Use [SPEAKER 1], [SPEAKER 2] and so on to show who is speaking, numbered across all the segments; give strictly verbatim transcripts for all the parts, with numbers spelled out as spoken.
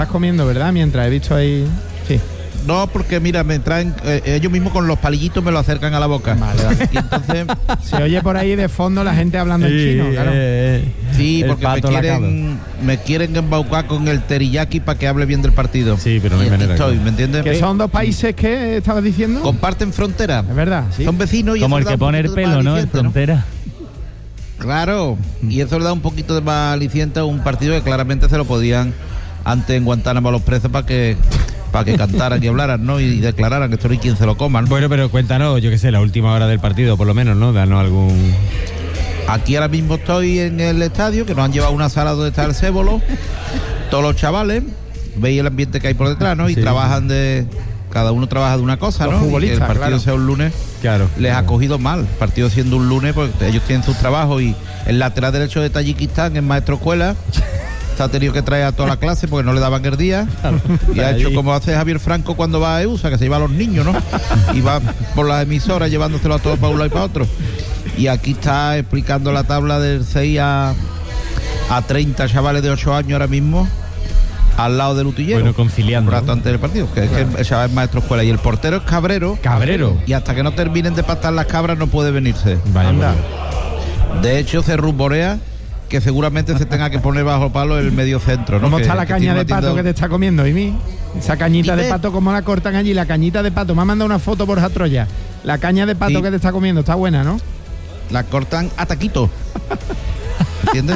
[SPEAKER 1] Estás comiendo, ¿verdad? Mientras he visto ahí... Sí.
[SPEAKER 2] No, porque mira, me traen, eh, ellos mismos con los palillitos me lo acercan a la boca.
[SPEAKER 1] Vale, vale.
[SPEAKER 2] Y entonces...
[SPEAKER 1] Se oye por ahí de fondo la gente hablando
[SPEAKER 3] Sí,
[SPEAKER 1] en chino, claro.
[SPEAKER 3] eh,
[SPEAKER 2] Sí,
[SPEAKER 3] el
[SPEAKER 2] porque me
[SPEAKER 3] pato
[SPEAKER 2] quieren, me quieren embaucar con el teriyaki para que hable bien del partido.
[SPEAKER 3] Sí, pero no hay
[SPEAKER 2] Y aquí
[SPEAKER 3] manera.
[SPEAKER 2] estoy, ¿me entiendes?
[SPEAKER 1] Que son dos países que estabas diciendo.
[SPEAKER 2] Comparten frontera.
[SPEAKER 1] Es verdad, sí.
[SPEAKER 2] Son vecinos y
[SPEAKER 3] Como
[SPEAKER 2] eso
[SPEAKER 3] el
[SPEAKER 2] le da
[SPEAKER 3] que
[SPEAKER 2] un
[SPEAKER 3] pone el
[SPEAKER 2] poquito de
[SPEAKER 3] pelo,
[SPEAKER 2] más
[SPEAKER 3] ¿no? En
[SPEAKER 2] aliciente,
[SPEAKER 3] frontera.
[SPEAKER 2] Claro, y eso le da un poquito de más aliciente a un partido que claramente se lo podían antes en Guantánamo a los presos para que para que cantaran y hablaran, ¿no? Y declararan que esto no hay quien se lo coman.
[SPEAKER 3] Bueno, pero cuéntanos, yo qué sé, la última hora del partido, por lo menos, ¿no? Danos algún...
[SPEAKER 2] Aquí ahora mismo estoy en el estadio, que nos han llevado a una sala donde está el cébolo, todos los chavales, veis el ambiente que hay por detrás, ¿no? Y
[SPEAKER 3] Sí.
[SPEAKER 2] trabajan de... Cada uno trabaja de una cosa,
[SPEAKER 1] Los
[SPEAKER 2] ¿no?
[SPEAKER 1] futbolistas,
[SPEAKER 2] Y que el partido
[SPEAKER 1] claro.
[SPEAKER 2] sea un lunes,
[SPEAKER 3] Claro.
[SPEAKER 2] les ha cogido mal. El partido siendo un lunes, porque ellos tienen sus trabajos y el lateral derecho de Tayikistán es maestro escuela. Se ha tenido que traer a toda la clase porque no le daban el día. Y ha
[SPEAKER 3] Allí.
[SPEAKER 2] hecho como hace Javier Franco cuando va a E U S A, que se lleva a los niños, ¿no? Y va por las emisoras llevándoselo a todos para un lado y para otro. Y aquí está explicando la tabla del seis a, a treinta chavales de ocho años ahora mismo, al lado del utillero.
[SPEAKER 3] Bueno, conciliando.
[SPEAKER 2] Un rato antes del partido, que es que el chaval es maestro escuela. Y el portero es Cabrero.
[SPEAKER 3] Cabrero.
[SPEAKER 2] Y hasta que no terminen de pastar las cabras no puede venirse.
[SPEAKER 3] Vaya,
[SPEAKER 1] Anda.
[SPEAKER 3] bueno.
[SPEAKER 2] De hecho, se rumorea que seguramente se tenga que poner bajo palo el medio centro, ¿no?
[SPEAKER 1] ¿Cómo
[SPEAKER 2] Que-
[SPEAKER 1] está la
[SPEAKER 2] que
[SPEAKER 1] caña
[SPEAKER 2] tiene
[SPEAKER 1] de
[SPEAKER 2] una
[SPEAKER 1] pato
[SPEAKER 2] tienda-
[SPEAKER 1] que te está comiendo, Imi? Esa cañita de
[SPEAKER 2] Dime.
[SPEAKER 1] pato, ¿cómo la cortan allí? La cañita de pato. Me ha mandado una foto por Troya. La caña de pato
[SPEAKER 2] Sí.
[SPEAKER 1] que te está comiendo está buena, ¿no?
[SPEAKER 2] La cortan a taquito. ¿Entiendes?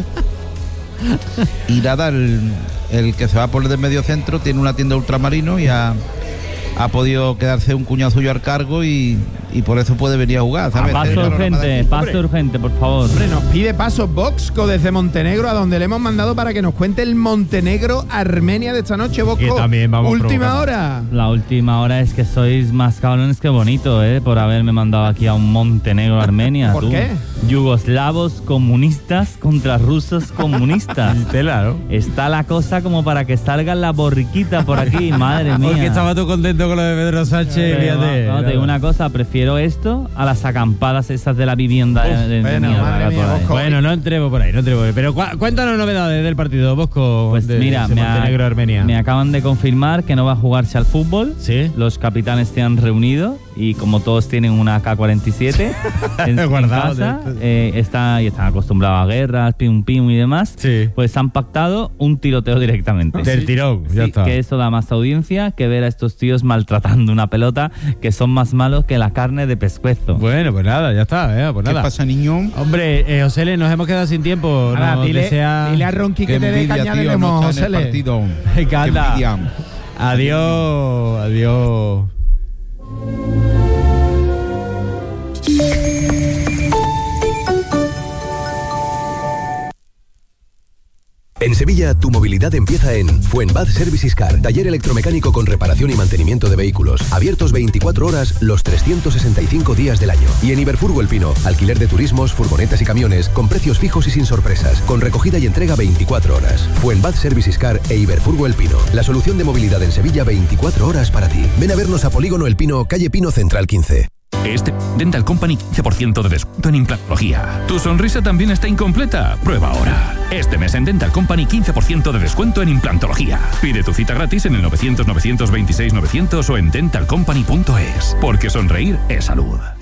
[SPEAKER 2] Y nada, el, el que se va a poner del medio centro tiene una tienda ultramarino y ha, ha podido quedarse un cuñado suyo al cargo y, y por eso puede venir a jugar, ¿sabes?
[SPEAKER 4] Paso
[SPEAKER 2] Este es el panorama de
[SPEAKER 4] urgente,
[SPEAKER 2] aquí.
[SPEAKER 4] paso urgente, por favor.
[SPEAKER 1] Hombre, nos pide paso Voxco desde Montenegro, a donde le hemos mandado para que nos cuente el Montenegro-Armenia de esta noche, Voxco.
[SPEAKER 3] Que también vamos
[SPEAKER 1] Última
[SPEAKER 3] provocando.
[SPEAKER 1] hora.
[SPEAKER 4] La última hora es que sois más cabrones que bonito, ¿eh? Por haberme mandado aquí a un Montenegro, Armenia.
[SPEAKER 1] ¿Por
[SPEAKER 4] tú.
[SPEAKER 1] qué?
[SPEAKER 4] Yugoslavos comunistas contra rusos comunistas.
[SPEAKER 3] Tela, ¿no?
[SPEAKER 4] Está la cosa como para que salga la borriquita por aquí, madre mía.
[SPEAKER 3] Porque estaba tú contento con lo de Pedro Sánchez.
[SPEAKER 4] Pero,
[SPEAKER 3] fíjate.
[SPEAKER 4] no, te digo una cosa, prefiero esto a las acampadas esas de la vivienda de, de- de
[SPEAKER 1] bueno,
[SPEAKER 4] mierda
[SPEAKER 1] madre
[SPEAKER 4] por
[SPEAKER 1] mía,
[SPEAKER 4] ahí.
[SPEAKER 1] Bosco.
[SPEAKER 3] Bueno, no entremos por ahí, no entremos por ahí. Pero cu- cuéntanos novedades del partido, Bosco.
[SPEAKER 4] Pues
[SPEAKER 3] de,
[SPEAKER 4] mira,
[SPEAKER 3] de
[SPEAKER 4] me, ha-
[SPEAKER 3] Montenegro-Armenia.
[SPEAKER 4] me acaban de confirmar que no va a jugarse al fútbol.
[SPEAKER 3] Sí.
[SPEAKER 4] Los capitanes se han reunido y como todos tienen una A K cuarenta y siete en, en
[SPEAKER 3] Guardados
[SPEAKER 4] casa,
[SPEAKER 3] de estos.
[SPEAKER 4] eh, está, y están acostumbrados a guerras, pim pim y demás,
[SPEAKER 3] Sí.
[SPEAKER 4] pues han pactado un tiroteo directamente.
[SPEAKER 3] Del tirón, ya
[SPEAKER 4] Sí,
[SPEAKER 3] está.
[SPEAKER 4] que eso da más audiencia que ver a estos tíos maltratando una pelota, que son más malos que la carne de pescuezo.
[SPEAKER 3] Bueno, pues nada, ya está. eh, pues
[SPEAKER 2] ¿Qué
[SPEAKER 3] nada.
[SPEAKER 2] pasa, niño?
[SPEAKER 3] Hombre, eh, Josele, nos hemos quedado sin tiempo.
[SPEAKER 1] Ahora,
[SPEAKER 3] Nos
[SPEAKER 1] dile,
[SPEAKER 3] desea...
[SPEAKER 1] dile a Ronqui que
[SPEAKER 2] Qué
[SPEAKER 1] te dé
[SPEAKER 2] envidia,
[SPEAKER 1] caña
[SPEAKER 2] tío,
[SPEAKER 1] de
[SPEAKER 2] no
[SPEAKER 1] lemon,
[SPEAKER 2] está en el
[SPEAKER 1] Josele.
[SPEAKER 2] partido.
[SPEAKER 3] Venga,
[SPEAKER 2] Qué
[SPEAKER 3] anda.
[SPEAKER 2] envidia.
[SPEAKER 3] Adiós, adiós.
[SPEAKER 5] En Sevilla, tu movilidad empieza en Fuenbad Services Car, taller electromecánico con reparación y mantenimiento de vehículos. Abiertos veinticuatro horas, los trescientos sesenta y cinco días del año. Y en Iberfurgo El Pino, alquiler de turismos, furgonetas y camiones, con precios fijos y sin sorpresas, con recogida y entrega veinticuatro horas. Fuenbad Services Car e Iberfurgo El Pino, la solución de movilidad en Sevilla veinticuatro horas para ti. Ven a vernos a Polígono El Pino, calle Pino Central quince.
[SPEAKER 6] Este Dental Company quince por ciento de descuento en implantología. ¿Tu sonrisa también está incompleta? Prueba ahora. Este mes en Dental Company quince por ciento de descuento en implantología. Pide tu cita gratis en el novecientos, novecientos veintiséis, novecientos o en dental company punto es. Porque sonreír es salud.